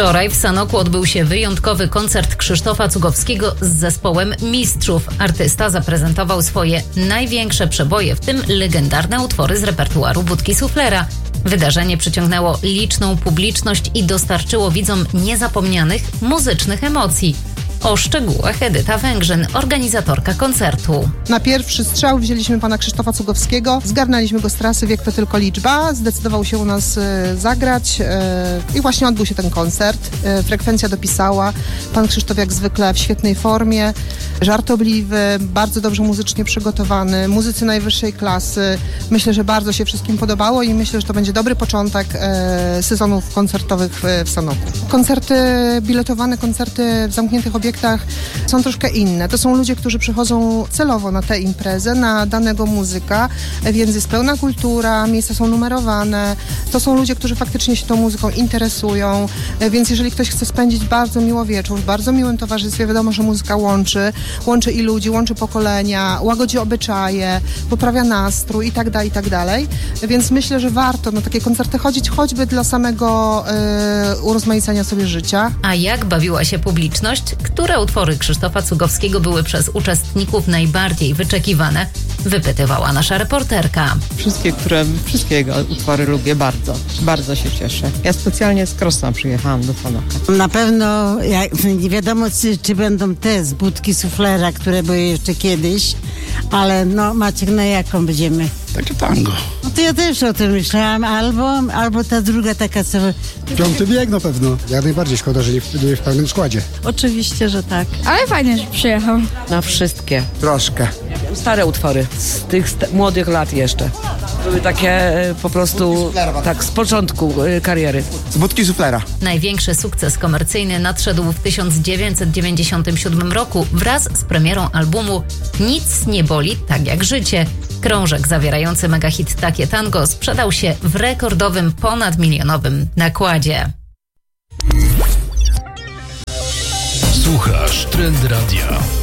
Wczoraj w Sanoku odbył się wyjątkowy koncert Krzysztofa Cugowskiego z zespołem Mistrzów. Artysta zaprezentował swoje największe przeboje, w tym legendarne utwory z repertuaru Budki Suflera. Wydarzenie przyciągnęło liczną publiczność i dostarczyło widzom niezapomnianych muzycznych emocji. O szczegółach Edyta Węgrzyn, organizatorka koncertu. Na pierwszy strzał wzięliśmy pana Krzysztofa Cugowskiego, zgarnęliśmy go z trasy Wiek to tylko liczba, zdecydował się u nas zagrać i właśnie odbył się ten koncert. Frekwencja dopisała, pan Krzysztof jak zwykle w świetnej formie, żartobliwy, bardzo dobrze muzycznie przygotowany, muzycy najwyższej klasy. Myślę, że bardzo się wszystkim podobało i myślę, że to będzie dobry początek sezonów koncertowych w Sanoku. Koncerty biletowane, koncerty w zamkniętych obiektach są troszkę inne. To są ludzie, którzy przychodzą celowo na tę imprezę, na danego muzyka, więc jest pełna kultura, miejsca są numerowane. To są ludzie, którzy faktycznie się tą muzyką interesują, więc jeżeli ktoś chce spędzić bardzo miło wieczór, w bardzo miłym towarzystwie, wiadomo, że muzyka łączy i ludzi, łączy pokolenia, łagodzi obyczaje, poprawia nastrój i tak dalej. Więc myślę, że warto na takie koncerty chodzić, choćby dla samego urozmaicenia sobie życia. A jak bawiła się publiczność? Które utwory Krzysztofa Cugowskiego były przez uczestników najbardziej wyczekiwane? Wypytywała nasza reporterka. Wszystkie jego utwory lubię bardzo. Bardzo się cieszę. Ja specjalnie z Krosna przyjechałam do Sanoka. Na pewno nie wiadomo, czy będą te z Budki Suflera, które były jeszcze kiedyś, ale Maciek, na jaką będziemy? Takie tango. No to ja też o tym myślałam, albo ta druga taka, co... Piąty bieg na pewno. Jak najbardziej szkoda, że nie były w pełnym składzie. Oczywiście, że tak. Ale fajnie, że przyjechał. Na wszystkie. Troszkę. Stare utwory z tych młodych lat jeszcze. Były takie po prostu tak z początku kariery. Z Budki Suflera. Największy sukces komercyjny nadszedł w 1997 roku wraz z premierą albumu Nic nie boli tak jak życie. Krążek zawierający megahit Takie tango sprzedał się w rekordowym ponadmilionowym nakładzie. Słuchasz Trend Radia.